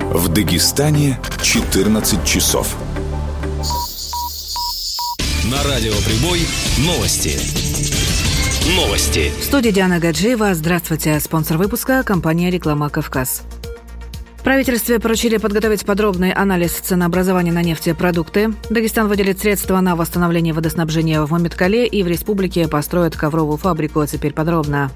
В Дагестане 14 часов. На радио «Прибой» новости. В студии Диана Гаджиева. Здравствуйте. Спонсор выпуска – компания «Реклама Кавказ». В правительстве поручили подготовить подробный анализ ценообразования на нефтепродукты. Дагестан выделит средства на восстановление водоснабжения в Мамиткале и в республике построят ковровую фабрику. Теперь подробно.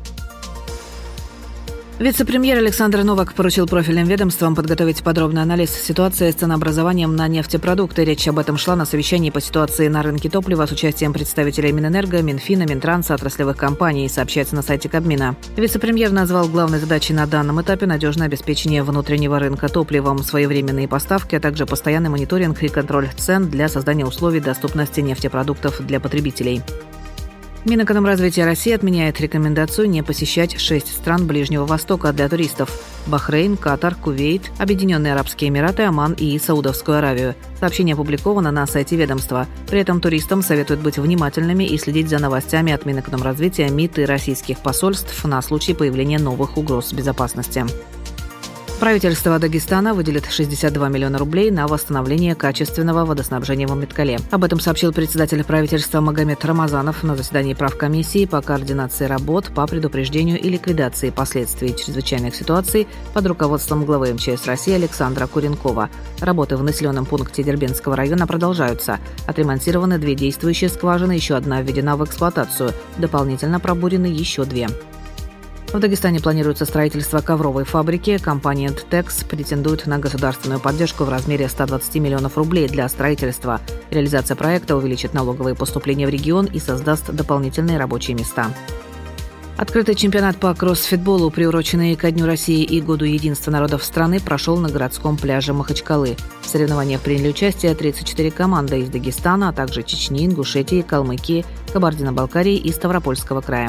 Вице-премьер Александр Новак поручил профильным ведомствам подготовить подробный анализ ситуации с ценообразованием на нефтепродукты. Речь об этом шла на совещании по ситуации на рынке топлива с участием представителей Минэнерго, Минфина, Минтранса, отраслевых компаний, сообщается на сайте Кабмина. Вице-премьер назвал главной задачей на данном этапе надежное обеспечение внутреннего рынка топливом, своевременные поставки, а также постоянный мониторинг и контроль цен для создания условий доступности нефтепродуктов для потребителей. Минэкономразвития России отменяет рекомендацию не посещать 6 стран Ближнего Востока для туристов – Бахрейн, Катар, Кувейт, Объединенные Арабские Эмираты, Оман и Саудовскую Аравию. Сообщение опубликовано на сайте ведомства. При этом туристам советуют быть внимательными и следить за новостями от Минэкономразвития, МИД и российских посольств на случай появления новых угроз безопасности. Правительство Дагестана выделит 62 миллиона рублей на восстановление качественного водоснабжения в Мамиткале. Об этом сообщил председатель правительства Магомед Рамазанов на заседании правкомиссии по координации работ по предупреждению и ликвидации последствий чрезвычайных ситуаций под руководством главы МЧС России Александра Куренкова. Работы в населенном пункте Дербентского района продолжаются. Отремонтированы 2 действующие скважины, еще одна введена в эксплуатацию. Дополнительно пробурены еще 2. В Дагестане планируется строительство ковровой фабрики. Компания «Дтекс» претендует на государственную поддержку в размере 120 миллионов рублей для строительства. Реализация проекта увеличит налоговые поступления в регион и создаст дополнительные рабочие места. Открытый чемпионат по кроссфитболу, приуроченный ко Дню России и Году единства народов страны, прошел на городском пляже Махачкалы. В соревнованиях приняли участие 34 команды из Дагестана, а также Чечни, Ингушетии, Калмыкии, Кабардино-Балкарии и Ставропольского края.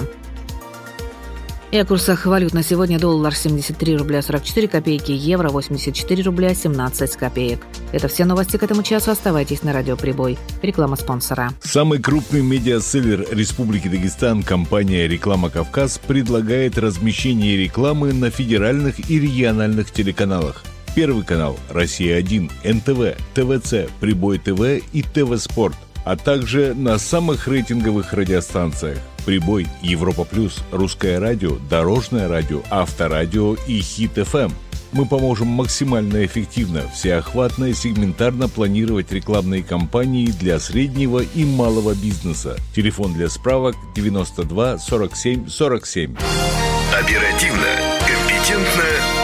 И о курсах валют на сегодня: доллар 73 рубля 44 копейки, евро 84 рубля 17 копеек. Это все новости к этому часу. Оставайтесь на радио «Прибой». Реклама спонсора. Самый крупный медиаселлер Республики Дагестан, компания «Реклама Кавказ», предлагает размещение рекламы на федеральных и региональных телеканалах. Первый канал «Россия-1», НТВ, ТВЦ, Прибой ТВ и ТВ Спорт, а также на самых рейтинговых радиостанциях: Прибой, Европа Плюс, Русское радио, Дорожное радио, Авторадио и Хит ФМ. Мы поможем максимально эффективно, всеохватно и сегментарно планировать рекламные кампании для среднего и малого бизнеса. Телефон для справок 92 47 47. Оперативно, компетентно,